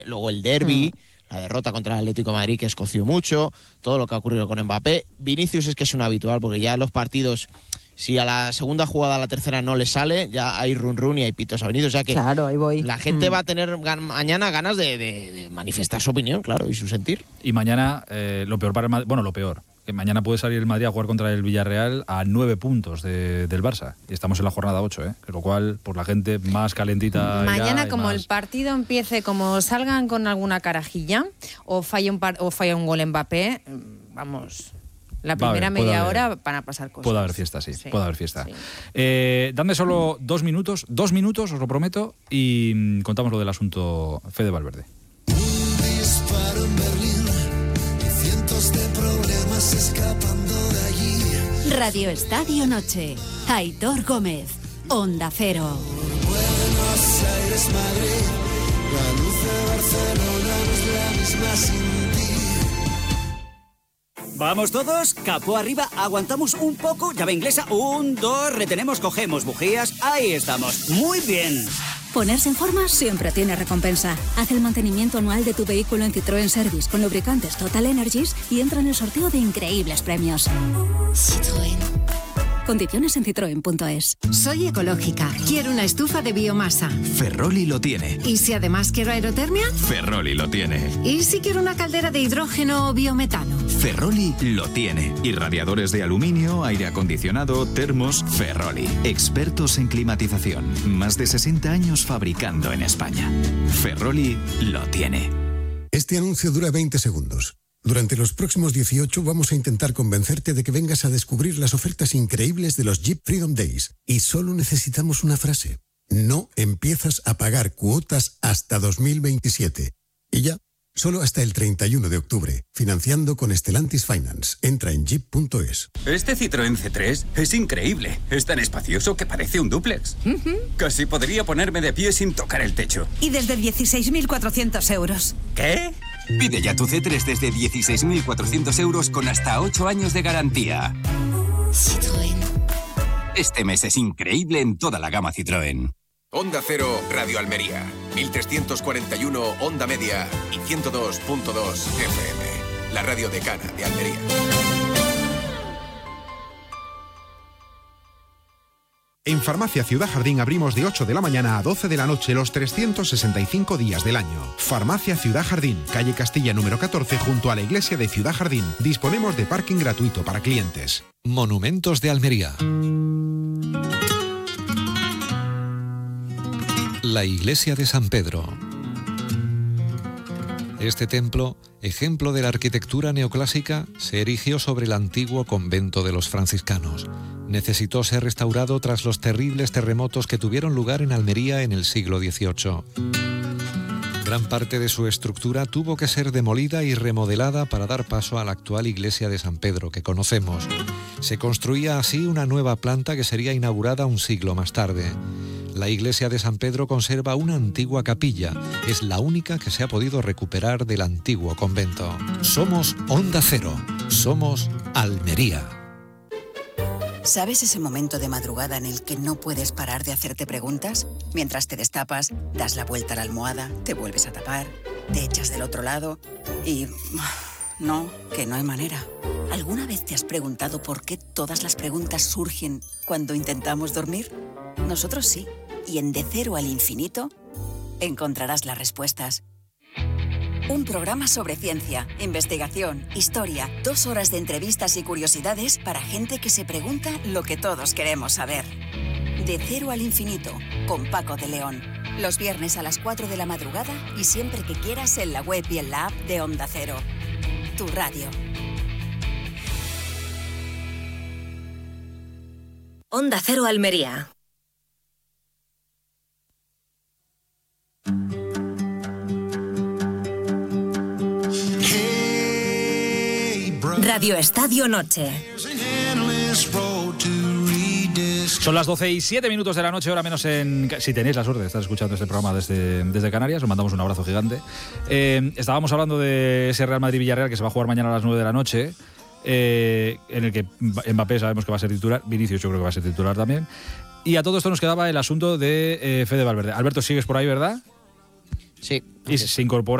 Luego el derbi, la derrota contra el Atlético de Madrid, que escoció mucho, todo lo que ha ocurrido con Mbappé. Vinicius es que es un habitual, porque ya en los partidos, si a la segunda jugada, a la tercera no le sale, ya hay run y hay pitos a Vinicius. O sea que claro, ahí voy. La gente va a tener mañana ganas de manifestar su opinión, claro, y su sentir. Y mañana, lo peor para el Madrid, lo peor, que mañana puede salir el Madrid a jugar contra el Villarreal a 9 puntos del Barça. Y estamos en la jornada 8, con lo cual, por la gente más calentita. Mañana, como más... el partido empiece, como salgan con alguna carajilla, o falla un gol Mbappé, vamos... La primera media hora van a pasar cosas. Puede haber fiesta, sí. Puede haber fiesta. Sí. Dadme solo 2 minutos, os lo prometo, y contamos lo del asunto Fede Valverde. Un disparo en Berlín, cientos de problemas escapando de allí. Radio Estadio Noche. Aitor Gómez, Onda Cero. Buenos Aires, Madrid, la luz de Barcelona no es la misma sin ti. ¿Vamos todos? Capó arriba, aguantamos un poco, llave inglesa, 1, 2, retenemos, cogemos bujías, ahí estamos, muy bien. Ponerse en forma siempre tiene recompensa. Haz el mantenimiento anual de tu vehículo en Citroën Service con lubricantes Total Energies y entra en el sorteo de increíbles premios. Citroën. Condiciones en citroen.es. Soy ecológica. Quiero una estufa de biomasa. Ferroli lo tiene. ¿Y si además quiero aerotermia? Ferroli lo tiene. ¿Y si quiero una caldera de hidrógeno o biometano? Ferroli lo tiene. Y radiadores de aluminio, aire acondicionado, termos, Ferroli. Expertos en climatización. Más de 60 años fabricando en España. Ferroli lo tiene. Este anuncio dura 20 segundos. Durante los próximos 18 vamos a intentar convencerte de que vengas a descubrir las ofertas increíbles de los Jeep Freedom Days. Y solo necesitamos una frase. No empiezas a pagar cuotas hasta 2027. Y ya, solo hasta el 31 de octubre. Financiando con Stellantis Finance. Entra en jeep.es. Este Citroën C3 es increíble. Es tan espacioso que parece un dúplex. Casi podría ponerme de pie sin tocar el techo. Y desde 16.400 euros. ¿Qué? Pide ya tu C3 desde 16.400 euros con hasta 8 años de garantía. Citroën. Este mes es increíble en toda la gama Citroën. Onda Cero, Radio Almería, 1341 Onda Media y 102.2 FM. La radio decana de Almería. En Farmacia Ciudad Jardín abrimos de 8 de la mañana a 12 de la noche los 365 días del año. Farmacia Ciudad Jardín, calle Castilla número 14 junto a la iglesia de Ciudad Jardín. Disponemos de parking gratuito para clientes. Monumentos de Almería. La iglesia de San Pedro. Este templo, ejemplo de la arquitectura neoclásica, se erigió sobre el antiguo convento de los franciscanos. Necesitó ser restaurado tras los terribles terremotos que tuvieron lugar en Almería en el siglo XVIII. Gran parte de su estructura tuvo que ser demolida y remodelada para dar paso a la actual iglesia de San Pedro que conocemos. Se construía así una nueva planta que sería inaugurada un siglo más tarde. La iglesia de San Pedro conserva una antigua capilla. Es la única que se ha podido recuperar del antiguo convento. Somos Onda Cero. Somos Almería. ¿Sabes ese momento de madrugada en el que no puedes parar de hacerte preguntas? Mientras te destapas, das la vuelta a la almohada, te vuelves a tapar, te echas del otro lado y... No, que no hay manera. ¿Alguna vez te has preguntado por qué todas las preguntas surgen cuando intentamos dormir? Nosotros sí. Y en De Cero al Infinito encontrarás las respuestas. Un programa sobre ciencia, investigación, historia, 2 horas de entrevistas y curiosidades para gente que se pregunta lo que todos queremos saber. De Cero al Infinito, con Paco de León. Los viernes a las 4 de la madrugada y siempre que quieras en la web y en la app de Onda Cero. Tu radio. Onda Cero Almería. Radio Estadio Noche. Son las 12:07 de la noche, hora menos en... Si tenéis la suerte de estar escuchando este programa desde Canarias, os mandamos un abrazo gigante. Estábamos hablando de ese Real Madrid-Villarreal que se va a jugar mañana a las 9 de la noche, en el que Mbappé sabemos que va a ser titular, Vinicius yo creo que va a ser titular también. Y a todo esto nos quedaba el asunto de Fede Valverde. Alberto, sigues por ahí, ¿verdad? Sí. Y se incorpora